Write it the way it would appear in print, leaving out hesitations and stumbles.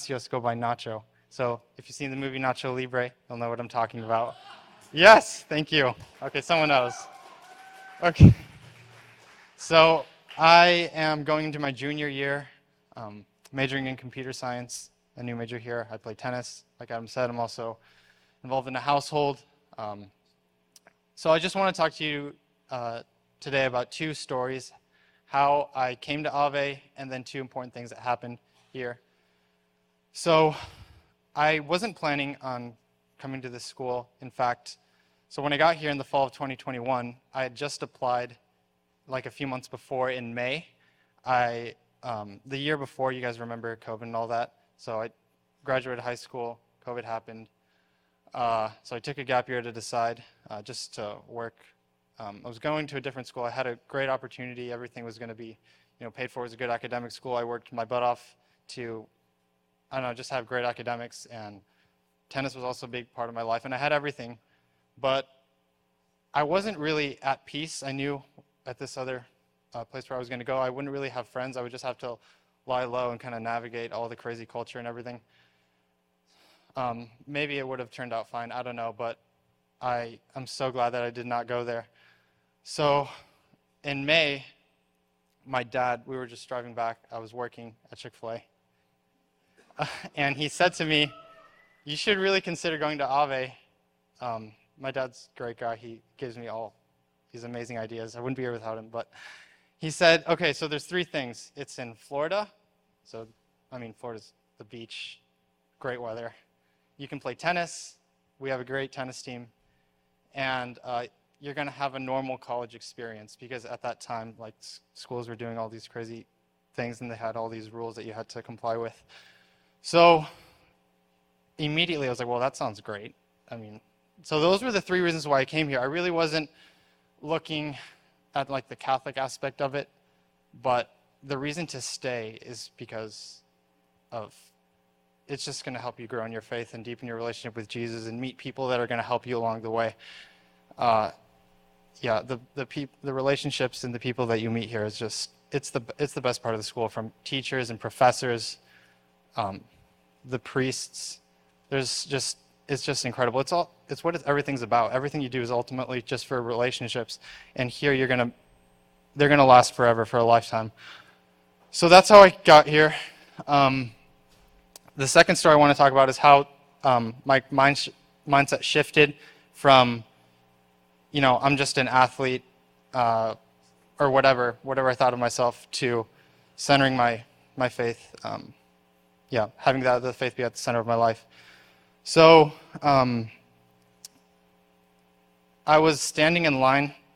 Ignacios go by Nacho. So if you've seen the movie Nacho Libre, you'll know what I'm talking about. Yes, thank you. Okay, someone else. Okay. So I am going into my junior year, majoring in computer science, a new major here. I play tennis. Like Adam said, I'm also involved in a household. So I just want to talk to you today about two stories, how I came to Ave, and then two important things that happened here. So I wasn't planning on coming to this school. In fact, so when I got here in the fall of 2021, I had just applied like a few months before in May. The year before, you guys remember COVID and all that. So I graduated high school, COVID happened. So I took a gap year to decide just to work. I was going to a different school. I had a great opportunity. Everything was going to be, paid for. It was a good academic school. I worked my butt off to, I don't know, just have great academics. And tennis was also a big part of my life. And I had everything. But I wasn't really at peace. I knew at this other place where I was going to go, I wouldn't really have friends. I would just have to lie low and kind of navigate all the crazy culture and everything. Maybe it would have turned out fine. I don't know. But I'm so glad that I did not go there. So in May, my dad, we were just driving back. I was working at Chick-fil-A. And he said to me, you should really consider going to Ave. My dad's a great guy. He gives me all these amazing ideas. I wouldn't be here without him. But he said, okay, so there's three things. It's in Florida. So, Florida's the beach, great weather. You can play tennis. We have a great tennis team. And you're going to have a normal college experience because at that time, schools were doing all these crazy things and they had all these rules that you had to comply with. So immediately I was like, well, that sounds great. So those were the three reasons why I came here. I really wasn't looking at the Catholic aspect of it, but the reason to stay is because of it's just going to help you grow in your faith and deepen your relationship with Jesus and meet people that are going to help you along the way. The relationships and the people that you meet here is just it's the best part of the school, from teachers and professors, the priests. It's just incredible. It's what everything's about. Everything you do is ultimately just for relationships, and here they're gonna last forever, for a lifetime. So that's how I got here. The second story I want to talk about is how my mindset shifted from, I'm just an athlete or whatever I thought of myself, to centering my faith. Having the faith be at the center of my life. So I was standing in line